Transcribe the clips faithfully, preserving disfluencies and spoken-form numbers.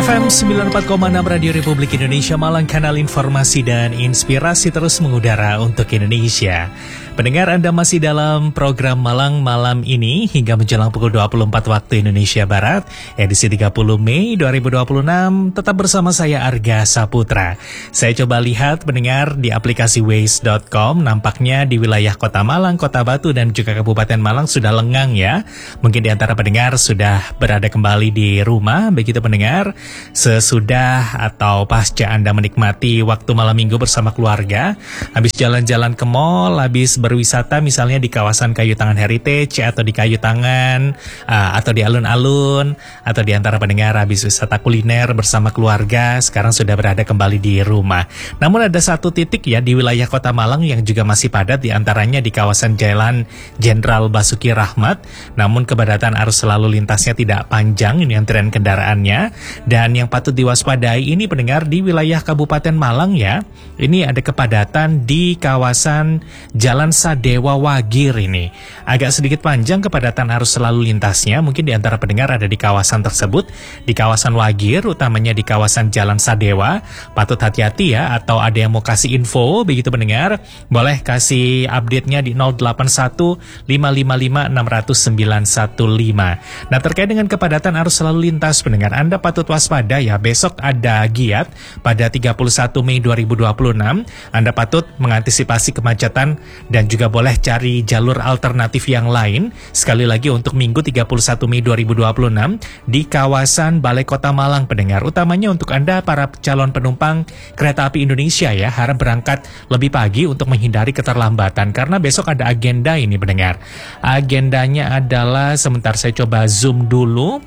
F M sembilan puluh empat koma enam Radio Republik Indonesia Malang, kanal informasi dan inspirasi terus mengudara untuk Indonesia. Pendengar, Anda masih dalam program Malang Malam ini hingga menjelang pukul dua puluh empat waktu Indonesia Barat, edisi tiga puluh Mei dua ribu dua puluh enam, tetap bersama saya Arga Saputra. Saya coba lihat pendengar di aplikasi waze dot com, nampaknya di wilayah Kota Malang, Kota Batu dan juga Kabupaten Malang sudah lengang ya. Mungkin di antara pendengar sudah berada kembali di rumah, begitu pendengar. Sesudah atau pasca Anda menikmati waktu malam minggu bersama keluarga, habis jalan-jalan ke mall, habis berwisata misalnya di kawasan Kayu Tangan Heritage atau di Kayu Tangan uh, atau di alun-alun, atau di antara pendengar habis wisata kuliner bersama keluarga, sekarang sudah berada kembali di rumah. Namun ada satu titik ya di wilayah Kota Malang yang juga masih padat, di antaranya di kawasan Jalan Jenderal Basuki Rahmat. Namun kepadatan arus lalu lintasnya tidak panjang, ini antrian kendaraannya. Dan yang patut diwaspadai ini pendengar di wilayah Kabupaten Malang ya, ini ada kepadatan di kawasan Jalan Sadewa Wagir ini. Agak sedikit panjang kepadatan arus lalu lintasnya, mungkin di antara pendengar ada di kawasan tersebut, di kawasan Wagir, utamanya di kawasan Jalan Sadewa. Patut hati-hati ya, atau ada yang mau kasih info, begitu pendengar, boleh kasih update-nya di nol delapan satu lima lima lima enam nol nol sembilan satu lima. Nah, terkait dengan kepadatan arus lalu lintas pendengar, Anda patut waspada ya, besok ada giat pada tiga puluh satu Mei dua ribu dua puluh enam. Anda patut mengantisipasi kemacetan dan juga boleh cari jalur alternatif yang lain. Sekali lagi untuk Minggu tiga puluh satu Mei dua ribu dua puluh enam di kawasan Balai Kota Malang pendengar. Utamanya untuk Anda para calon penumpang Kereta Api Indonesia ya, harap berangkat lebih pagi untuk menghindari keterlambatan karena besok ada agenda ini pendengar. Agendanya adalah, sebentar saya coba zoom dulu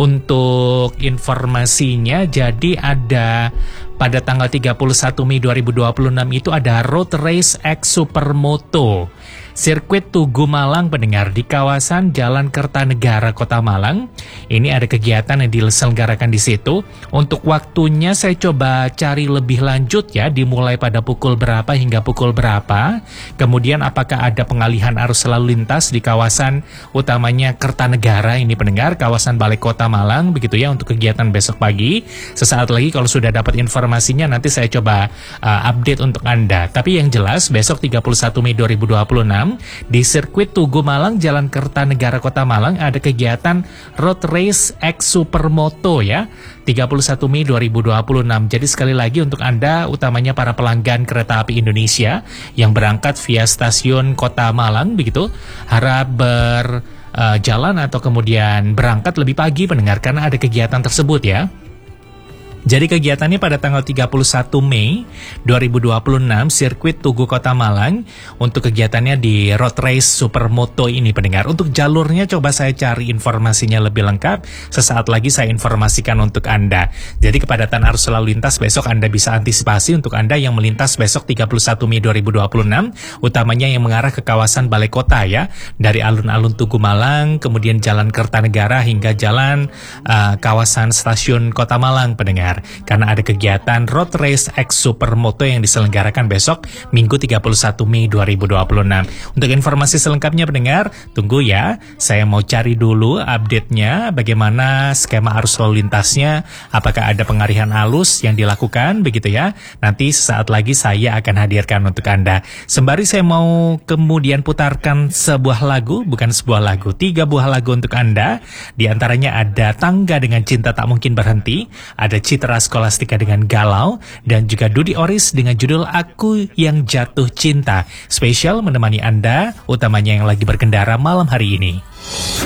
untuk informasinya. Jadi ada pada tanggal tiga puluh satu Mei dua ribu dua puluh enam itu ada Road Race X Supermoto Sirkuit Tugu Malang pendengar di kawasan Jalan Kertanegara Kota Malang. Ini ada kegiatan yang diselenggarakan di situ. Untuk waktunya saya coba cari lebih lanjut ya, dimulai pada pukul berapa hingga pukul berapa. Kemudian apakah ada pengalihan arus lalu lintas di kawasan utamanya Kertanegara ini pendengar, kawasan Balai Kota Malang begitu ya untuk kegiatan besok pagi. Sesaat lagi kalau sudah dapat informasinya nanti saya coba uh, update untuk Anda. Tapi yang jelas besok tiga puluh satu Mei dua ribu dua puluh enam di Sirkuit Tugu Malang, Jalan Kertanegara Kota Malang ada kegiatan Road Race X Supermoto ya, tiga puluh satu Mei dua ribu dua puluh enam. Jadi sekali lagi untuk Anda utamanya para pelanggan Kereta Api Indonesia yang berangkat via stasiun Kota Malang begitu, harap berjalan uh, atau kemudian berangkat lebih pagi pendengar karena ada kegiatan tersebut ya. Jadi kegiatannya pada tanggal tiga puluh satu Mei dua ribu dua puluh enam Sirkuit Tugu Kota Malang, untuk kegiatannya di Road Race Supermoto ini pendengar. Untuk jalurnya coba saya cari informasinya lebih lengkap, sesaat lagi saya informasikan untuk Anda. Jadi kepadatan arus lalu lintas besok Anda bisa antisipasi untuk Anda yang melintas besok tiga puluh satu Mei dua ribu dua puluh enam, utamanya yang mengarah ke kawasan Balai Kota ya, dari alun-alun Tugu Malang, kemudian Jalan Kertanegara hingga jalan uh, kawasan Stasiun Kota Malang pendengar. Karena ada kegiatan Road Race X Supermoto yang diselenggarakan besok Minggu tiga puluh satu Mei dua ribu dua puluh enam. Untuk informasi selengkapnya pendengar, tunggu ya, saya mau cari dulu update-nya bagaimana skema arus lalu lintasnya, apakah ada pengalihan arus yang dilakukan begitu ya. Nanti sesaat lagi saya akan hadirkan untuk Anda. Sembari saya mau kemudian putarkan sebuah lagu, bukan sebuah lagu, tiga buah lagu untuk Anda. Di antaranya ada Tangga dengan Cinta Tak Mungkin Berhenti, ada Citra Skolastika dengan Galau, dan juga Dudy Oris dengan judul Aku Yang Jatuh Cinta. Spesial menemani Anda, utamanya yang lagi berkendara malam hari ini.